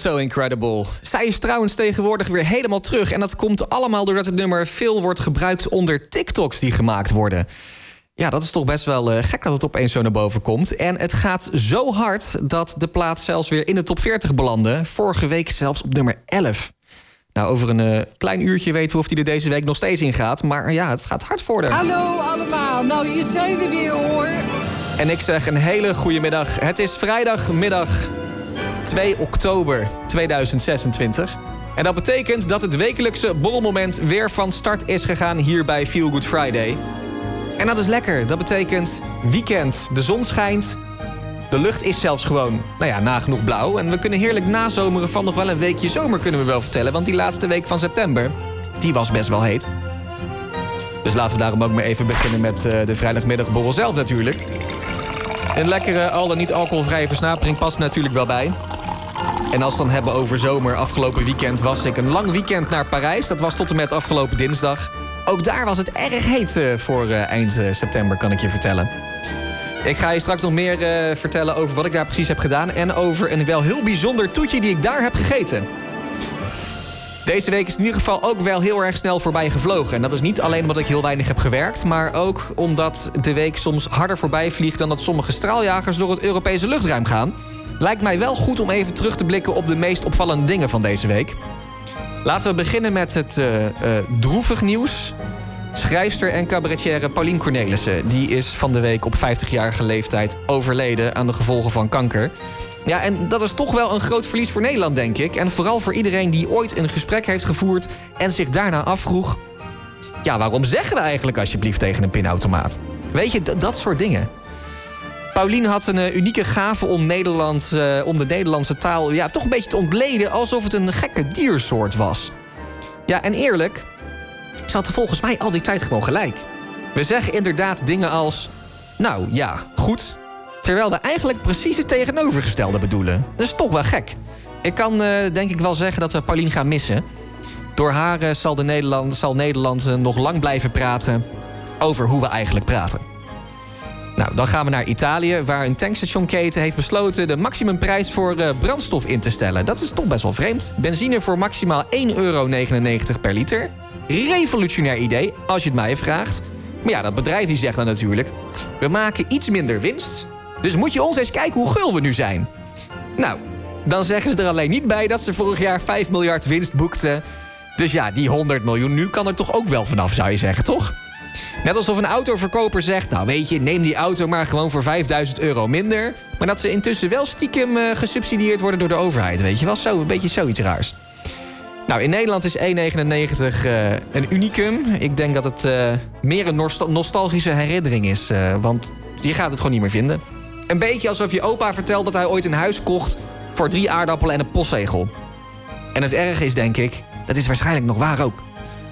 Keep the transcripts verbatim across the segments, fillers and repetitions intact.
So Incredible. Zij is trouwens tegenwoordig weer helemaal terug. En dat komt allemaal doordat het nummer veel wordt gebruikt onder TikToks die gemaakt worden. Ja, dat is toch best wel uh, gek dat het opeens zo naar boven komt. En het gaat zo hard dat de plaat zelfs weer in de top veertig belandde. Vorige week zelfs op nummer elf. Nou, over een uh, klein uurtje weten we of die er deze week nog steeds in gaat. Maar ja, het gaat hard voor haar. Hallo allemaal, nou hier zijn we weer hoor. En ik zeg een hele goede middag. Het is vrijdagmiddag twee oktober tweeduizend zesentwintig. En dat betekent dat het wekelijkse borrelmoment weer van start is gegaan hier bij Feel Good Friday. En dat is lekker. Dat betekent weekend. De zon schijnt. De lucht is zelfs gewoon, nou ja, nagenoeg blauw. En we kunnen heerlijk nazomeren van nog wel een weekje zomer, kunnen we wel vertellen. Want die laatste week van september, die was best wel heet. Dus laten we daarom ook maar even beginnen met uh, de vrijdagmiddagborrel zelf natuurlijk. Een lekkere, al dan niet alcoholvrije versnapering past natuurlijk wel bij. En als we het dan hebben over zomer, afgelopen weekend was ik een lang weekend naar Parijs. Dat was tot en met afgelopen dinsdag. Ook daar was het erg heet uh, voor uh, eind uh, september, kan ik je vertellen. Ik ga je straks nog meer uh, vertellen over wat ik daar precies heb gedaan. En over een wel heel bijzonder toetje die ik daar heb gegeten. Deze week is in ieder geval ook wel heel erg snel voorbij gevlogen. En dat is niet alleen omdat ik heel weinig heb gewerkt, maar ook omdat de week soms harder voorbij vliegt dan dat sommige straaljagers door het Europese luchtruim gaan. Lijkt mij wel goed om even terug te blikken op de meest opvallende dingen van deze week. Laten we beginnen met het uh, uh, droevig nieuws. Schrijfster en cabaretière Pauline Cornelissen, die is van de week op vijftigjarige leeftijd overleden aan de gevolgen van kanker. Ja, en dat is toch wel een groot verlies voor Nederland, denk ik. En vooral voor iedereen die ooit een gesprek heeft gevoerd en zich daarna afvroeg, ja, waarom zeggen we eigenlijk alsjeblieft tegen een pinautomaat? Weet je, d- dat soort dingen. Pauline had een uh, unieke gave om, Nederland, uh, om de Nederlandse taal ja, toch een beetje te ontleden alsof het een gekke diersoort was. Ja, en eerlijk, ze had volgens mij al die tijd gewoon gelijk. We zeggen inderdaad dingen als, nou ja, goed, terwijl we eigenlijk precies het tegenovergestelde bedoelen. Dat is toch wel gek. Ik kan uh, denk ik wel zeggen dat we Pauline gaan missen. Door haar uh, zal, de Nederland, zal Nederland uh, nog lang blijven praten over hoe we eigenlijk praten. Nou, dan gaan we naar Italië, waar een tankstationketen heeft besloten de maximumprijs voor uh, brandstof in te stellen. Dat is toch best wel vreemd. Benzine voor maximaal één euro negenennegentig per liter. Revolutionair idee, als je het mij vraagt. Maar ja, dat bedrijf die zegt dan natuurlijk, we maken iets minder winst, dus moet je ons eens kijken hoe gul we nu zijn. Nou, dan zeggen ze er alleen niet bij dat ze vorig jaar vijf miljard winst boekten. Dus ja, die honderd miljoen nu kan er toch ook wel vanaf, zou je zeggen, toch? Net alsof een autoverkoper zegt, nou weet je, neem die auto maar gewoon voor vijfduizend euro minder. Maar dat ze intussen wel stiekem uh, gesubsidieerd worden door de overheid, weet je wel? Zo, een beetje zoiets raars. Nou, in Nederland is één negenennegentig uh, een unicum. Ik denk dat het uh, meer een nostal- nostalgische herinnering is. Uh, want je gaat het gewoon niet meer vinden. Een beetje alsof je opa vertelt dat hij ooit een huis kocht voor drie aardappelen en een postzegel. En het erge is, denk ik, dat is waarschijnlijk nog waar ook.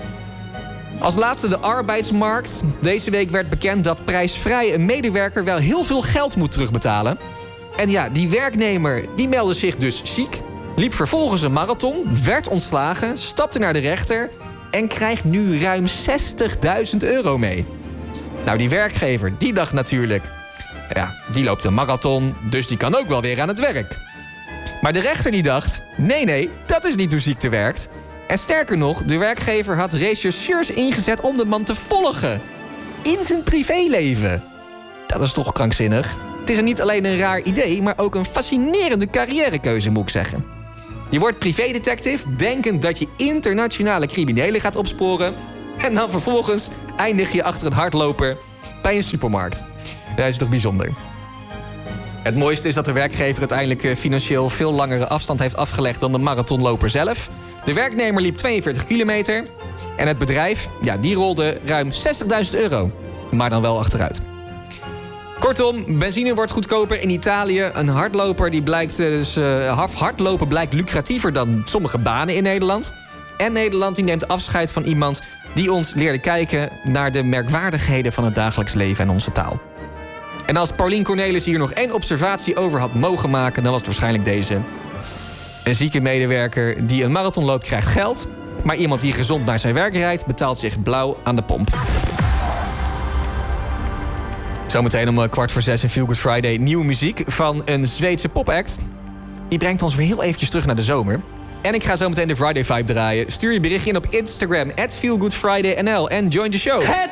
Als laatste de arbeidsmarkt. Deze week werd bekend dat prijsvrij een medewerker wel heel veel geld moet terugbetalen. En ja, die werknemer die meldde zich dus ziek, liep vervolgens een marathon, werd ontslagen, stapte naar de rechter en krijgt nu ruim zestigduizend euro mee. Nou, die werkgever die dacht natuurlijk, ja, die loopt een marathon, dus die kan ook wel weer aan het werk. Maar de rechter die dacht, nee, nee, dat is niet hoe ziekte werkt. En sterker nog, de werkgever had rechercheurs ingezet om de man te volgen. In zijn privéleven. Dat is toch krankzinnig? Het is er niet alleen een raar idee, maar ook een fascinerende carrièrekeuze, moet ik zeggen. Je wordt privédetective, denkend dat je internationale criminelen gaat opsporen. En dan vervolgens eindig je achter een hardloper bij een supermarkt. Dat is toch bijzonder. Het mooiste is dat de werkgever uiteindelijk financieel veel langere afstand heeft afgelegd dan de marathonloper zelf. De werknemer liep tweeënveertig kilometer. En het bedrijf, ja, die rolde ruim zestigduizend euro. Maar dan wel achteruit. Kortom, benzine wordt goedkoper in Italië. Een hardloper die blijkt, dus, uh, hardlopen blijkt lucratiever dan sommige banen in Nederland. En Nederland die neemt afscheid van iemand die ons leerde kijken naar de merkwaardigheden van het dagelijks leven en onze taal. En als Pauline Cornelissen hier nog één observatie over had mogen maken, dan was het waarschijnlijk deze. Een zieke medewerker die een marathon loopt krijgt geld, maar iemand die gezond naar zijn werk rijdt betaalt zich blauw aan de pomp. Zometeen om kwart voor zes in Feel Good Friday nieuwe muziek van een Zweedse popact. Die brengt ons weer heel eventjes terug naar de zomer. En ik ga zo meteen de Friday Vibe draaien. Stuur je berichtje in op Instagram, at feelgoodfridaynl en join the show.